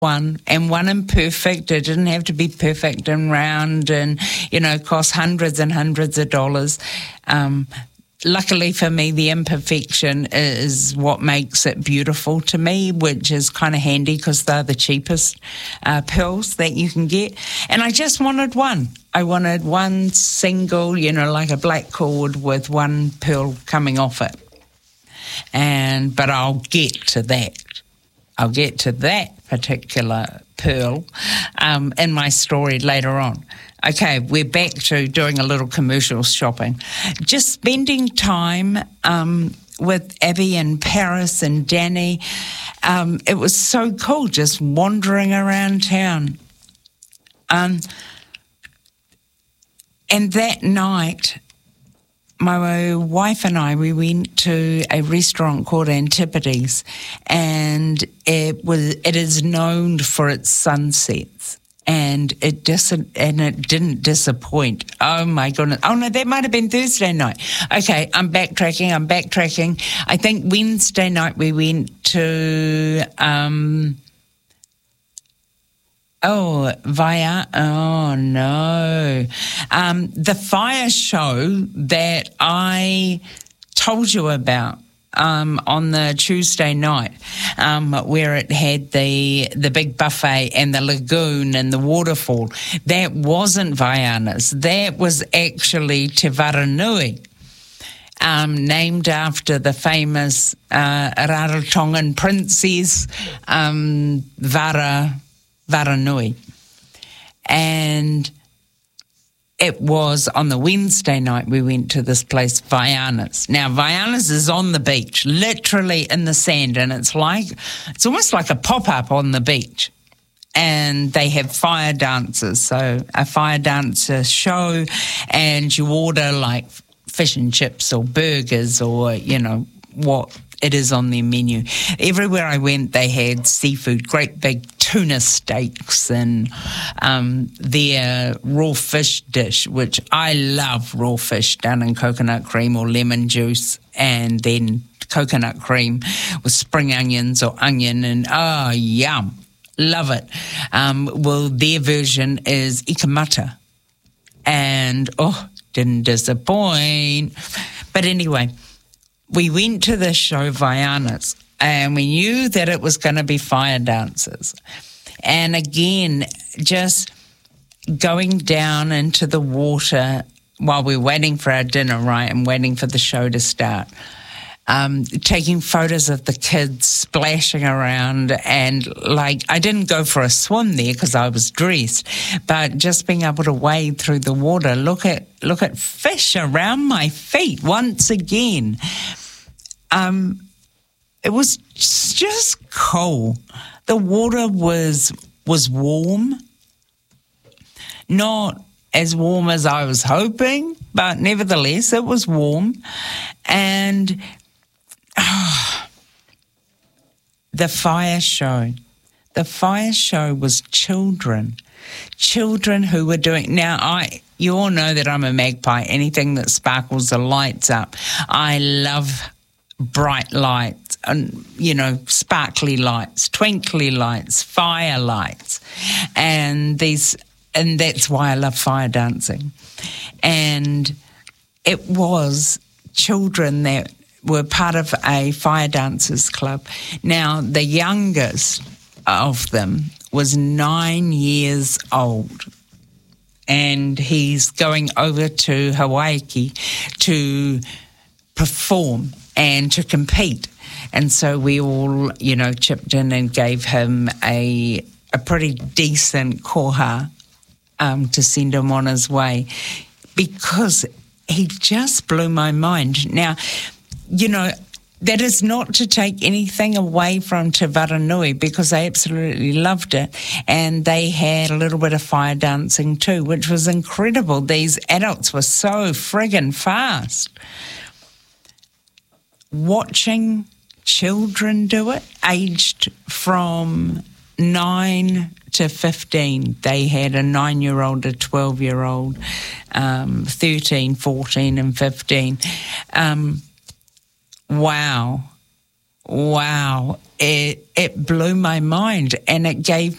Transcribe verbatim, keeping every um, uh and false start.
one, and one imperfect. It didn't have to be perfect and round and, you know, cost hundreds and hundreds of dollars. Um, luckily for me, the imperfection is what makes it beautiful to me, which is kind of handy because they're the cheapest uh, pearls that you can get. And I just wanted one. I wanted one single, you know, like a black cord with one pearl coming off it. And but I'll get to that. I'll get to that particular pearl um, in my story later on. Okay, we're back to doing a little commercial shopping. Just spending time um, with Abby and Paris and Danny. Um, it was so cool just wandering around town. Um, and that night, my wife and I, we went to a restaurant called Antipodes, and it was it is known for its sunsets, and it dis- and it didn't disappoint. Oh my goodness! Oh no, that might have been Thursday night. Okay, I'm backtracking. I'm backtracking. I think Wednesday night we went to. Um, Oh, via, oh no. Um, the fire show that I told you about um, on the Tuesday night, um, where it had the the big buffet and the lagoon and the waterfall, that wasn't Vaiana's. That was actually Te Waranui, um, named after the famous uh, Rarotongan princess, um, Vara Waranui. And it was on the Wednesday night we went to this place, Vaiana's. Now, Vaiana's is on the beach, literally in the sand, and it's like, it's almost like a pop-up on the beach. And they have fire dancers, so a fire dancer show, and you order like fish and chips or burgers or, you know, what it is on their menu. Everywhere I went, they had seafood, great big tuna steaks and um, their raw fish dish, which I love raw fish done in coconut cream or lemon juice, and then coconut cream with spring onions or onion, and oh, yum. Love it. Um, well, their version is ikamata, and oh, didn't disappoint. But anyway, we went to the show Vaiana's, and we knew that it was going to be fire dancers. And again, just going down into the water while we're waiting for our dinner, right, and waiting for the show to start. Um, taking photos of the kids splashing around, and like I didn't go for a swim there because I was dressed, but just being able to wade through the water, look at look at fish around my feet once again. Um, it was just cool. The water was was warm, not as warm as I was hoping, but nevertheless it was warm, and oh, the fire show. The fire show was children, children who were doing. Now, I you all know that I'm a magpie. Anything that sparkles or lights up, I love bright lights, and you know, sparkly lights, twinkly lights, fire lights, and these, and that's why I love fire dancing. And it was children that were part of a fire dancers club. Now, the youngest of them was nine years old, and he's going over to Hawaii to perform and to compete. And so we all, you know, chipped in and gave him a a pretty decent koha um, to send him on his way, because he just blew my mind. Now, you know, that is not to take anything away from Te Waranui, because I absolutely loved it. And they had a little bit of fire dancing too, which was incredible. These adults were so friggin' fast. Watching children do it, aged from nine to fifteen. They had a nine-year-old, a twelve-year-old, um, thirteen, fourteen and fifteen. Um, wow. Wow. It, it blew my mind, and it gave